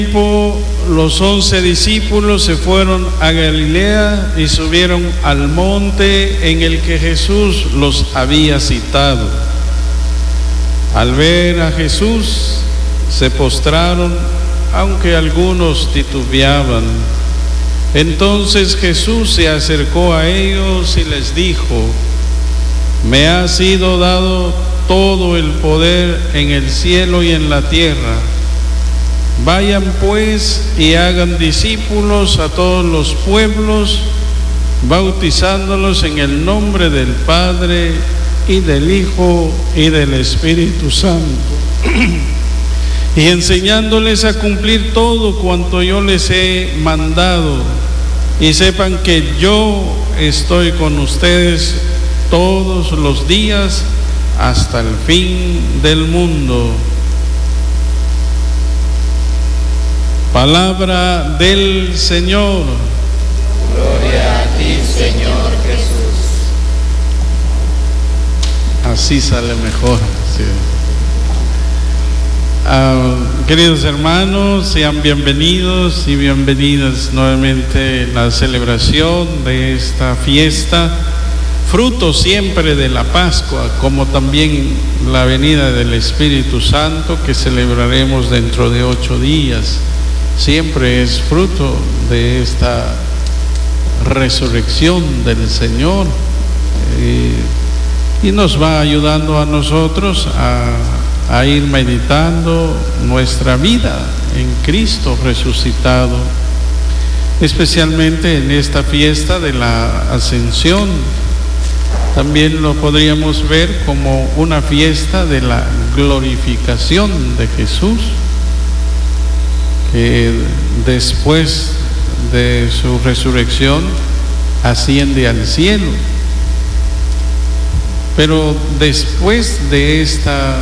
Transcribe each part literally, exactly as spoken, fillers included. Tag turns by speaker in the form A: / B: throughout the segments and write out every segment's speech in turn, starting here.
A: Los once discípulos se fueron a Galilea y subieron al monte en el que Jesús los había citado. Al ver a Jesús, se postraron, aunque algunos titubeaban. Entonces Jesús se acercó a ellos y les dijo: me ha sido dado todo el poder en el cielo y en la tierra. Vayan pues y hagan discípulos a todos los pueblos, bautizándolos en el nombre del Padre y del Hijo y del Espíritu Santo, y enseñándoles a cumplir todo cuanto yo les he mandado, y sepan que yo estoy con ustedes todos los días hasta el fin del mundo. Palabra del Señor.
B: Gloria a ti, Señor Jesús.
A: Así sale mejor. Sí. Uh, queridos hermanos, sean bienvenidos y bienvenidas nuevamente a la celebración de esta fiesta, fruto siempre de la Pascua, como también la venida del Espíritu Santo que celebraremos dentro de ocho días. Siempre es fruto de esta resurrección del Señor, eh, y nos va ayudando a nosotros a, a ir meditando nuestra vida en Cristo resucitado, especialmente en esta fiesta de la Ascensión. También lo podríamos ver como una fiesta de la glorificación de Jesús, que después de su resurrección asciende al cielo. Pero después de esta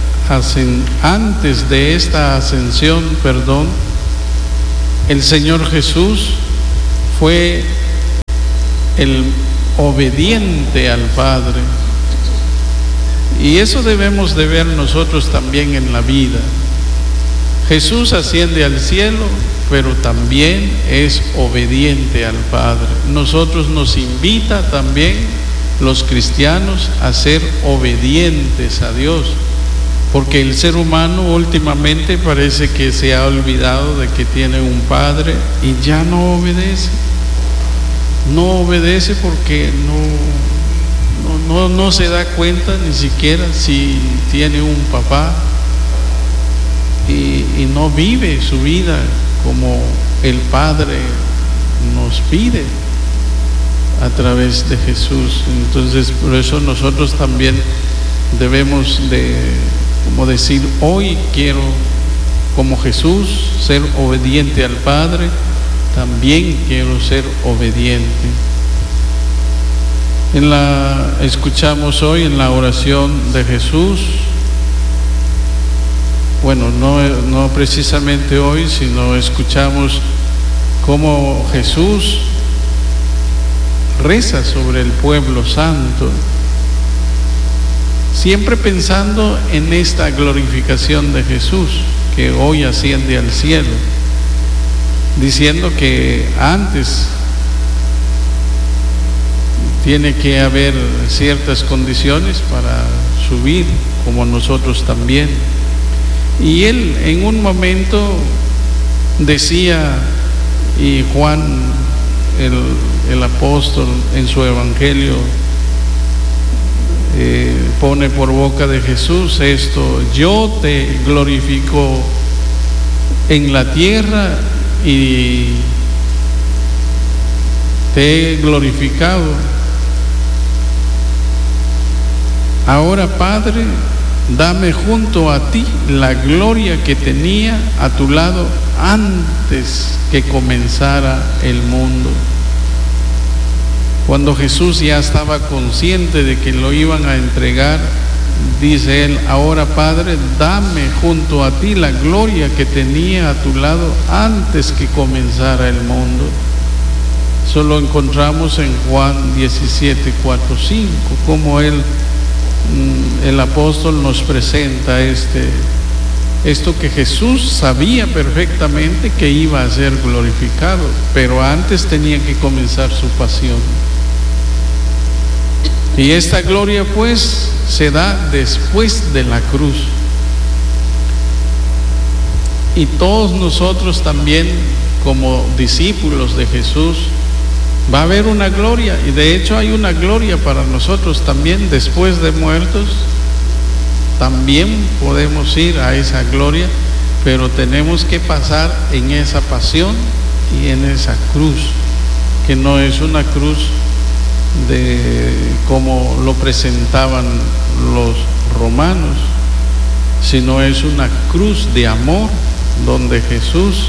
A: antes de esta ascensión, perdón, el Señor Jesús fue el obediente al Padre, y eso debemos de ver nosotros también en la vida. Jesús asciende al cielo, pero también es obediente al Padre. Nosotros nos invita también, los cristianos, a ser obedientes a Dios, porque el ser humano últimamente parece que se ha olvidado de que tiene un Padre y ya no obedece. No obedece porque no, no, no, no se da cuenta ni siquiera si tiene un papá. Y, y no vive su vida como el Padre nos pide a través de Jesús. Entonces, por eso nosotros también debemos de, como decir, hoy quiero, como Jesús, ser obediente al Padre, también quiero ser obediente. En la, escuchamos hoy en la oración de Jesús, bueno, no, no precisamente hoy, sino escuchamos cómo Jesús reza sobre el pueblo santo, siempre pensando en esta glorificación de Jesús, que hoy asciende al cielo, diciendo que antes tiene que haber ciertas condiciones para subir, como nosotros también. Y él en un momento decía, y Juan el, el apóstol en su evangelio eh, pone por boca de Jesús esto: yo te glorifico en la tierra y te he glorificado. Ahora, Padre, dame junto a ti la gloria que tenía a tu lado antes que comenzara el mundo. Cuando Jesús ya estaba consciente de que lo iban a entregar, dice él: ahora, Padre, dame junto a ti la gloria que tenía a tu lado antes que comenzara el mundo. Eso lo encontramos en Juan diecisiete, cuatro, cinco, como él el apóstol nos presenta este, Esto que Jesús sabía perfectamente que iba a ser glorificado, pero antes tenía que comenzar su pasión. Y esta gloria pues se da después de la cruz. Y todos nosotros también, como discípulos de Jesús, va a haber una gloria, y de hecho hay una gloria para nosotros también después de muertos. También podemos ir a esa gloria, pero tenemos que pasar en esa pasión y en esa cruz, que no es una cruz de como lo presentaban los romanos, sino es una cruz de amor, donde Jesús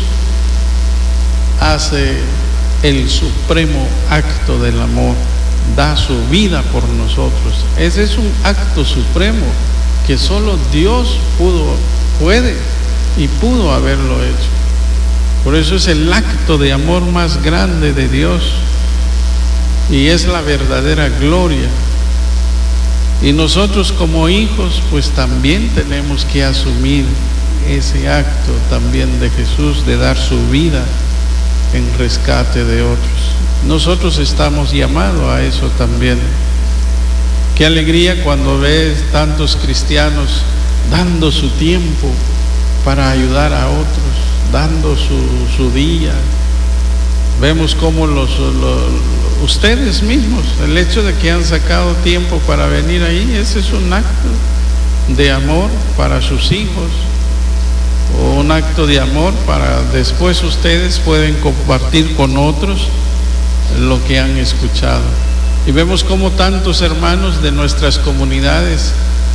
A: hace el supremo acto del amor, da su vida por nosotros. Ese es un acto supremo que solo Dios pudo, puede y pudo haberlo hecho. Por eso es el acto de amor más grande de Dios y es la verdadera gloria. Y nosotros como hijos pues también tenemos que asumir ese acto también de Jesús, de dar su vida en rescate de otros. Nosotros estamos llamados a eso también. Qué alegría cuando ves tantos cristianos dando su tiempo para ayudar a otros, dando su, su día. Vemos cómo los, los, ustedes mismos, el hecho de que han sacado tiempo para venir ahí, ese es un acto de amor para sus hijos, o un acto de amor para después ustedes pueden compartir con otros lo que han escuchado. Y vemos cómo tantos hermanos de nuestras comunidades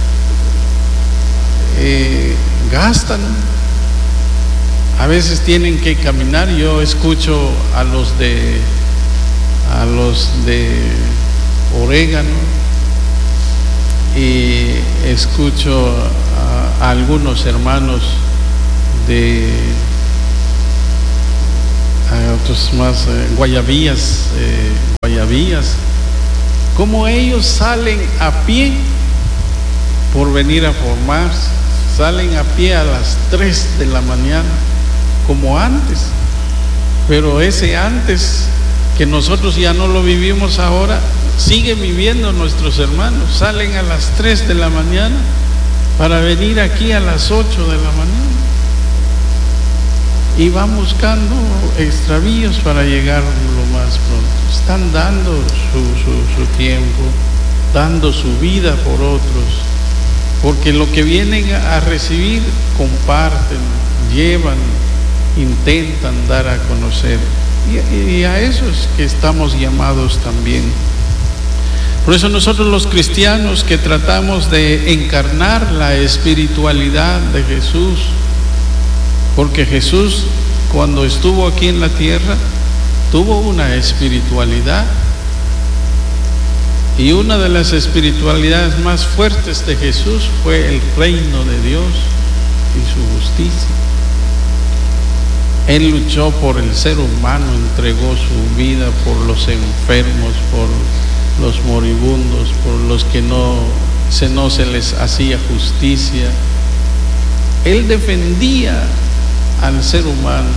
A: eh, gastan, a veces tienen que caminar. Yo escucho a los de a los de Orégano y escucho a, a algunos hermanos de a otros más eh, Guayabillas, eh, Guayabillas, como ellos salen a pie por venir a formarse, salen a pie a las tres de la mañana, como antes, pero ese antes que nosotros ya no lo vivimos ahora, sigue viviendo nuestros hermanos, salen a las tres de la mañana para venir aquí a las ocho de la mañana y van buscando extravíos para llegar lo más pronto. Están dando su, su, su tiempo, dando su vida por otros, porque lo que vienen a recibir comparten, llevan, intentan dar a conocer, y, y a esos que estamos llamados también. Por eso nosotros los cristianos que tratamos de encarnar la espiritualidad de Jesús, porque Jesús cuando estuvo aquí en la tierra tuvo una espiritualidad, y una de las espiritualidades más fuertes de Jesús fue el reino de Dios y su justicia. Él luchó por el ser humano, entregó su vida por los enfermos, por los moribundos, por los que no se, no se les hacía justicia. Él defendía al ser humano.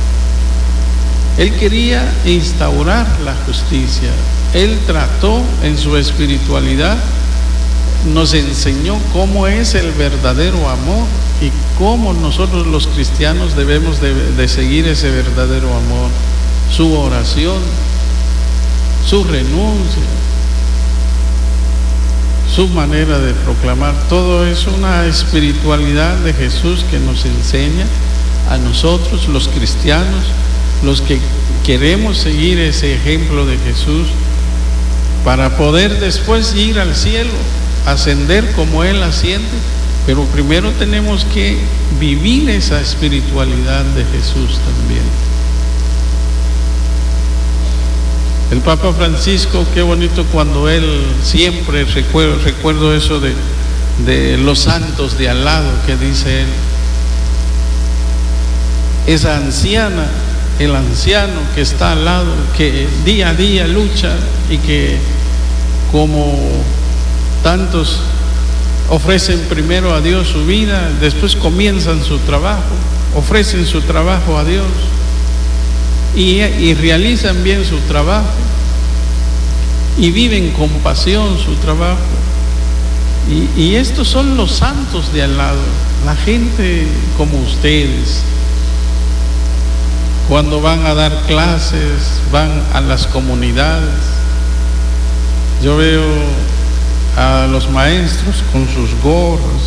A: Él quería instaurar la justicia. Él trató en su espiritualidad, nos enseñó cómo es el verdadero amor y cómo nosotros los cristianos debemos de, de seguir ese verdadero amor, su oración, su renuncia, su manera de proclamar. Todo es una espiritualidad de Jesús que nos enseña a nosotros los cristianos, los que queremos seguir ese ejemplo de Jesús, para poder después ir al cielo, ascender como Él asciende. Pero primero tenemos que vivir esa espiritualidad de Jesús también. El Papa Francisco, qué bonito cuando él siempre, recuerdo, recuerdo eso de, de los santos de al lado, que dice él, esa anciana, el anciano que está al lado, que día a día lucha y que como tantos ofrecen primero a Dios su vida, después comienzan su trabajo, ofrecen su trabajo a Dios y, y realizan bien su trabajo y viven con pasión su trabajo. Y, y estos son los santos de al lado, la gente como ustedes. Cuando van a dar clases, van a las comunidades. Yo veo a los maestros con sus gorros,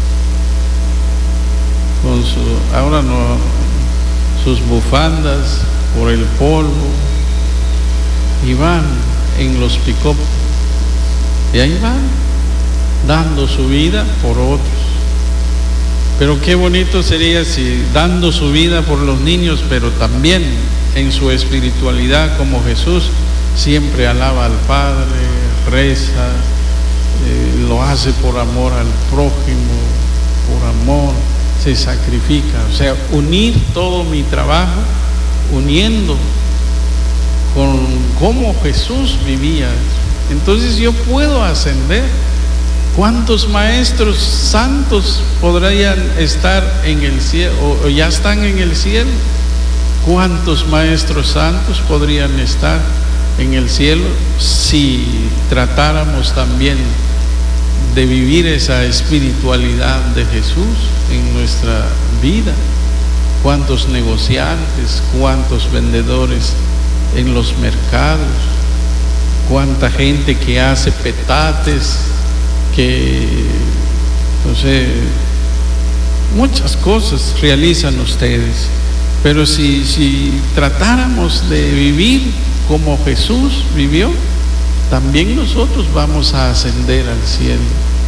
A: con su, ahora no, sus bufandas por el polvo, y van en los pick-up, y ahí van, dando su vida por otros. Pero qué bonito sería si dando su vida por los niños, pero también en su espiritualidad como Jesús, siempre alaba al Padre, reza, eh, lo hace por amor al prójimo, por amor, se sacrifica. O sea, unir todo mi trabajo, uniendo con cómo Jesús vivía. Entonces yo puedo ascender. ¿Cuántos maestros santos podrían estar en el cielo o, o ya están en el cielo? ¿Cuántos maestros santos podrían estar en el cielo si tratáramos también de vivir esa espiritualidad de Jesús en nuestra vida? ¿Cuántos negociantes, cuántos vendedores en los mercados, cuánta gente que hace petates, que no sé, muchas cosas realizan ustedes? Pero si, si tratáramos de vivir como Jesús vivió, también nosotros vamos a ascender al cielo.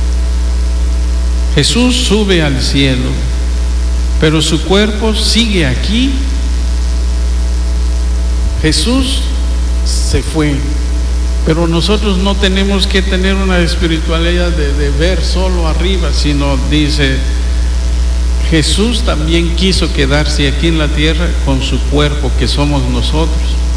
A: Jesús sube al cielo, pero su cuerpo sigue aquí. Jesús se fue, pero nosotros no tenemos que tener una espiritualidad de, de ver solo arriba, sino dice, Jesús también quiso quedarse aquí en la tierra con su cuerpo, que somos nosotros.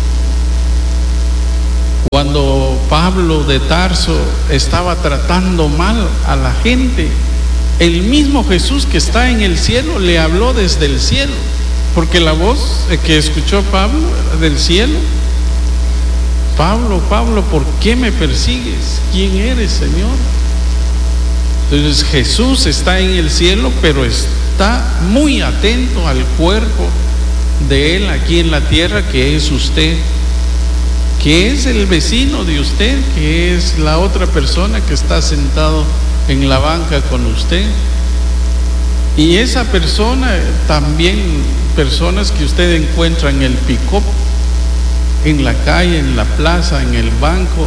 A: Cuando Pablo de Tarso estaba tratando mal a la gente, el mismo Jesús que está en el cielo le habló desde el cielo, porque la voz que escuchó Pablo era del cielo. Pablo, Pablo, ¿por qué me persigues? ¿Quién eres, Señor? Entonces Jesús está en el cielo, pero está muy atento al cuerpo de Él aquí en la tierra, que es usted, que es el vecino de usted, que es la otra persona que está sentado en la banca con usted. Y esa persona, también personas que usted encuentra en el pick-up, en la calle, en la plaza, en el banco,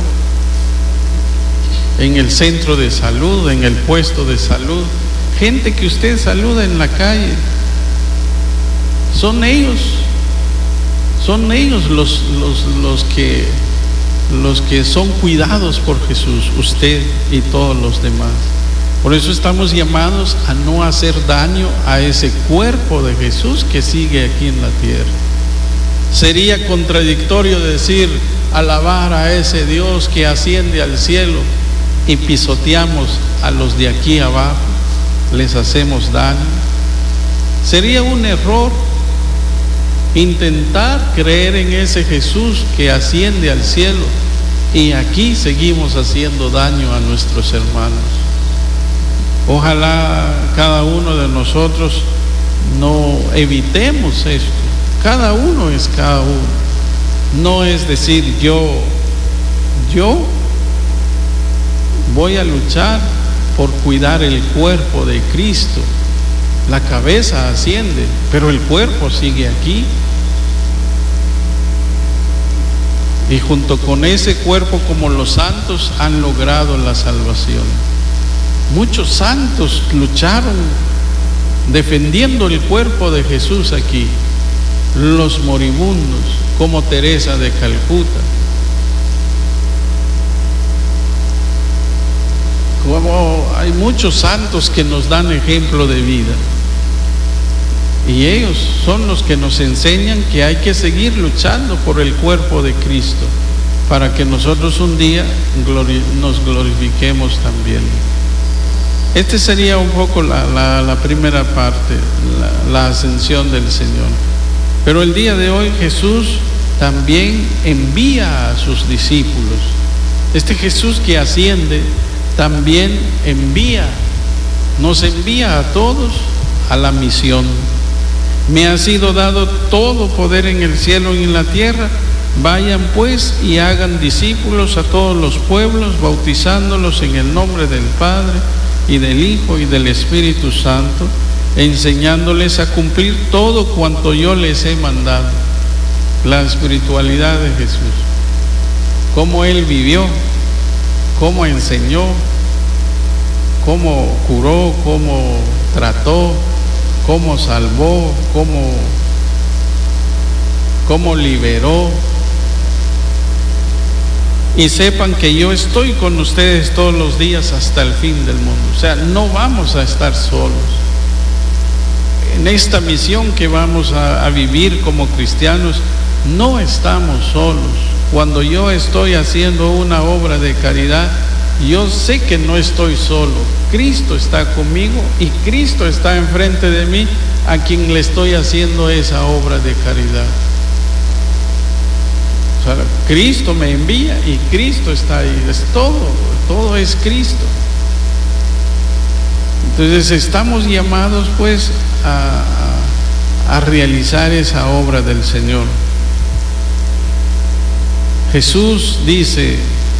A: en el centro de salud, en el puesto de salud, gente que usted saluda en la calle, son ellos, son ellos los, los, los que, los que son cuidados por Jesús, usted y todos los demás. Por eso estamos llamados a no hacer daño a ese cuerpo de Jesús que sigue aquí en la tierra. Sería contradictorio decir, alabar a ese Dios que asciende al cielo y pisoteamos a los de aquí abajo, les hacemos daño. Sería un error intentar creer en ese Jesús que asciende al cielo y aquí seguimos haciendo daño a nuestros hermanos. Ojalá cada uno de nosotros no evitemos esto. Cada uno es cada uno. No es decir yo, yo voy a luchar por cuidar el cuerpo de Cristo. La cabeza asciende, pero el cuerpo sigue aquí. Y junto con ese cuerpo, como los santos, han logrado la salvación. Muchos santos lucharon defendiendo el cuerpo de Jesús aquí. Los moribundos, como Teresa de Calcuta, como hay muchos santos que nos dan ejemplo de vida, y ellos son los que nos enseñan que hay que seguir luchando por el cuerpo de Cristo para que nosotros un día glori- nos glorifiquemos también. Este sería un poco la, la, la primera parte, la, la ascensión del Señor. Pero el día de hoy Jesús también envía a sus discípulos. Este Jesús que asciende también envía, nos envía a todos a la misión. Me ha sido dado todo poder en el cielo y en la tierra. Vayan pues y hagan discípulos a todos los pueblos, bautizándolos en el nombre del Padre y del Hijo y del Espíritu Santo, enseñándoles a cumplir todo cuanto yo les he mandado. La espiritualidad de Jesús, cómo Él vivió, cómo enseñó, cómo curó, cómo trató, cómo salvó, cómo, cómo liberó. Y sepan que yo estoy con ustedes todos los días hasta el fin del mundo. O sea, no vamos a estar solos. En esta misión que vamos a, a vivir como cristianos, no estamos solos. Cuando yo estoy haciendo una obra de caridad, yo sé que no estoy solo. Cristo está conmigo y Cristo está enfrente de mí, a quien le estoy haciendo esa obra de caridad. O sea, Cristo me envía y Cristo está ahí. Es todo, todo es Cristo. Entonces estamos llamados pues a, a realizar esa obra del Señor. Jesús dice: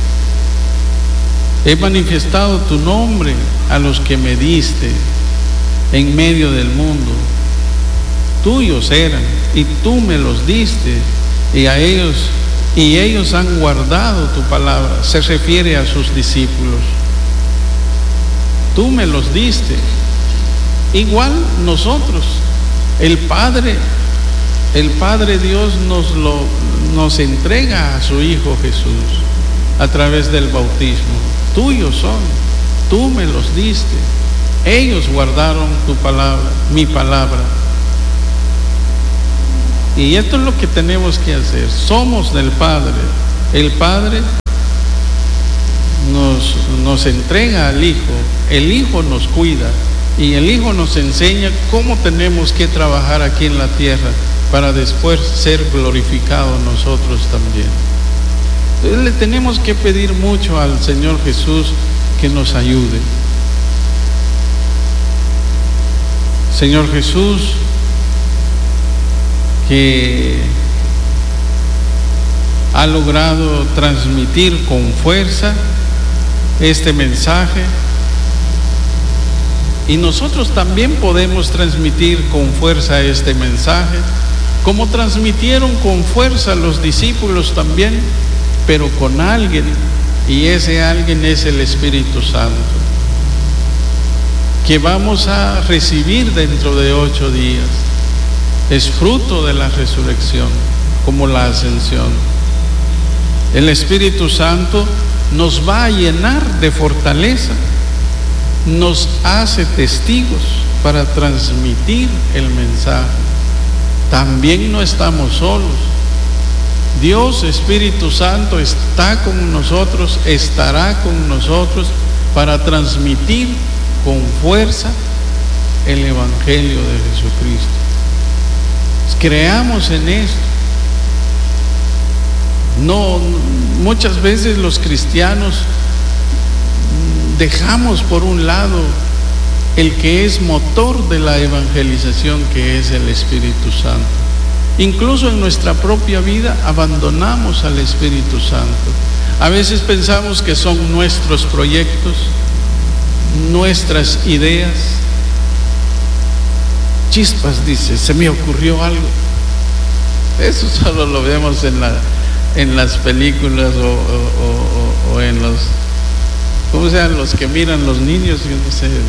A: he manifestado tu nombre a los que me diste en medio del mundo. Tuyos eran y tú me los diste, y a ellos y ellos han guardado tu palabra. Se refiere a sus discípulos. Tú me los diste. Igual nosotros, el Padre, el Padre Dios nos lo nos entrega a su Hijo Jesús a través del bautismo. Tuyos son, tú me los diste. Ellos guardaron tu palabra, mi palabra. Y esto es lo que tenemos que hacer. Somos del Padre. El Padre nos, nos entrega al Hijo. El Hijo nos cuida. Y el Hijo nos enseña cómo tenemos que trabajar aquí en la tierra para después ser glorificados nosotros también. Entonces le tenemos que pedir mucho al Señor Jesús que nos ayude. Señor Jesús, que ha logrado transmitir con fuerza este mensaje, y nosotros también podemos transmitir con fuerza este mensaje, como transmitieron con fuerza los discípulos también, pero con alguien, y ese alguien es el Espíritu Santo, que vamos a recibir dentro de ocho días. Es fruto de la resurrección, como la ascensión. El Espíritu Santo nos va a llenar de fortaleza, nos hace testigos para transmitir el mensaje. También no estamos solos. Dios, Espíritu Santo, está con nosotros, estará con nosotros para transmitir con fuerza el Evangelio de Jesucristo. Creamos en esto. No, muchas veces los cristianos dejamos por un lado el que es motor de la evangelización, que es el Espíritu Santo. Incluso en nuestra propia vida abandonamos al Espíritu Santo. A veces pensamos que son nuestros proyectos, nuestras ideas. Chispas, dice, se me ocurrió algo. Eso solo lo vemos en, la, en las películas o, o, o, o en los, ¿cómo se llaman los que miran los niños? Yo no sé.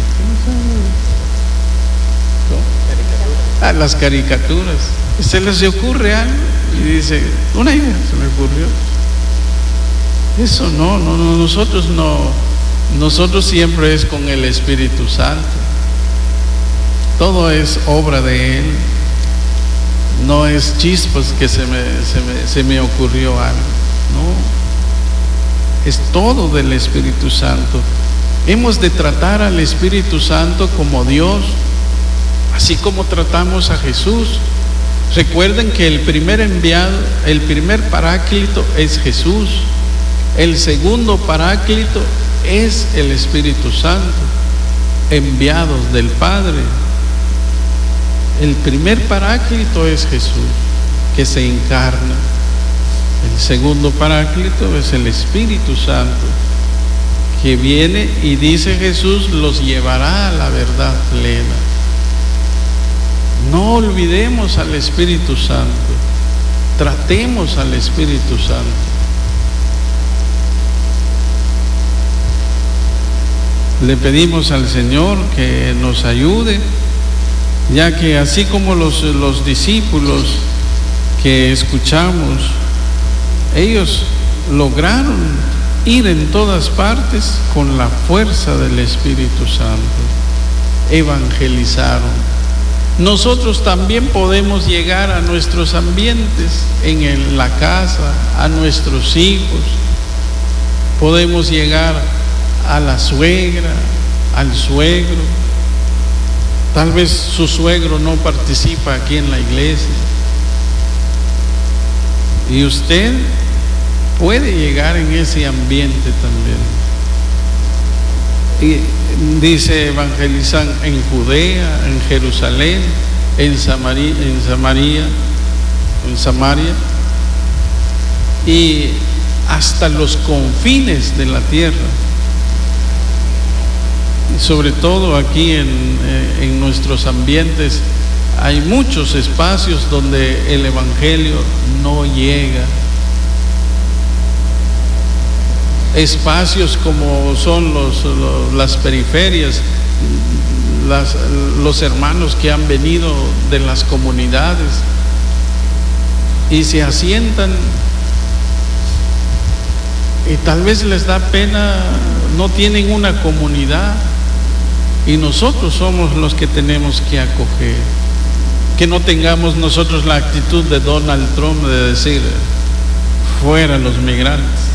A: ¿Cómo? Ah, las caricaturas. Se les ocurre algo y dice, una idea se me ocurrió. Eso no, no, no, nosotros no, nosotros siempre es con el Espíritu Santo. Todo es obra de Él. No es chispas que se me, se me, se me ocurrió algo. No. Es todo del Espíritu Santo. Hemos de tratar al Espíritu Santo como Dios, así como tratamos a Jesús. Recuerden que el primer enviado, el primer paráclito es Jesús. El segundo paráclito es el Espíritu Santo, enviados del Padre. El primer paráclito es Jesús, que se encarna. El segundo paráclito es el Espíritu Santo, que viene y dice Jesús, los llevará a la verdad plena. No olvidemos al Espíritu Santo, tratemos al Espíritu Santo. Le pedimos al Señor que nos ayude, ya que así como los, los discípulos que escuchamos, ellos lograron ir en todas partes con la fuerza del Espíritu Santo, evangelizaron. Nosotros también podemos llegar a nuestros ambientes, en el, la casa, a nuestros hijos. Podemos llegar a la suegra, al suegro. Tal vez su suegro no participa aquí en la iglesia. Y usted puede llegar en ese ambiente también. Y dice, evangelizan en Judea, en Jerusalén, en Samaria, en Samaria, en Samaria y hasta los confines de la tierra. Y sobre todo aquí en, en nuestros ambientes hay muchos espacios donde el evangelio no llega. Espacios como son los, los, las periferias, las, los hermanos que han venido de las comunidades y se asientan y tal vez les da pena, no tienen una comunidad, y nosotros somos los que tenemos que acoger. Que no tengamos nosotros la actitud de Donald Trump de decir, fuera los migrantes.